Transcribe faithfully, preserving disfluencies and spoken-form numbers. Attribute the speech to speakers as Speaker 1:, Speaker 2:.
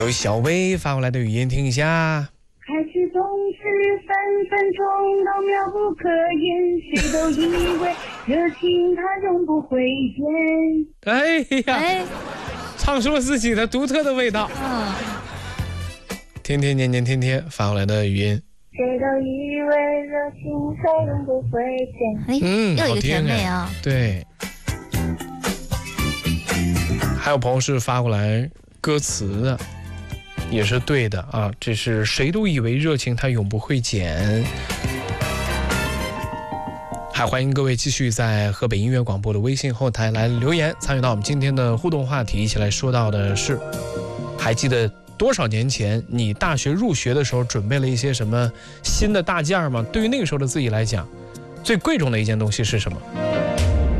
Speaker 1: 有小薇发过来的语音听一下。
Speaker 2: 还是总是分分钟都妙不可言，谁都以为热情它永不会减。
Speaker 1: 哎呀，
Speaker 3: 哎，
Speaker 1: 唱出了自己的独特的味道。
Speaker 3: 嗯，
Speaker 1: 天天年年天天发过来的语音。
Speaker 2: 谁都以为热情它永不会减。
Speaker 3: 哎，
Speaker 1: 嗯，
Speaker 3: 又一个甜
Speaker 1: 好听
Speaker 3: 美啊。
Speaker 1: 对。还有朋友是发过来歌词的，也是对的啊。这是谁都以为热情它永不会减。还欢迎各位继续在河北音乐广播的微信后台来留言，参与到我们今天的互动话题。一起来说到的是，还记得多少年前你大学入学的时候准备了一些什么新的大件吗？对于那个时候的自己来讲，最贵重的一件东西是什么？